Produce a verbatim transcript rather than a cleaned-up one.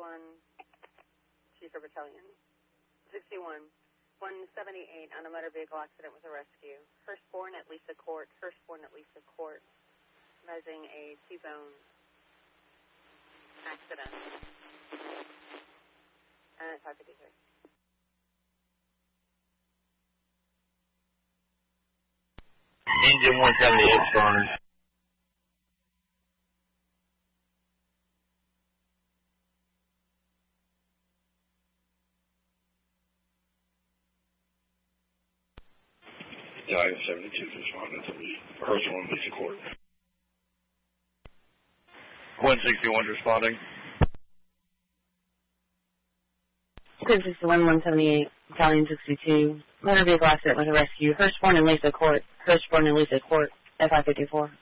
sixty-one, Chief of Battalion. sixty-one, one seventy-eight on a motor vehicle accident with a rescue. Firstborn at Lisa Court. Firstborn at Lisa Court. Advising a T-bone accident. And five fifty-three. Engine one seventy-eight started. Battalion seventy-two responded to the first one, Lisa Court. one sixty-one responding. ten sixty-one, one seventy-eight, Battalion sixty-two, motor vehicle accident with a rescue. Firstborn and Lisa Court. Firstborn and Lisa Court, F I fifty-four.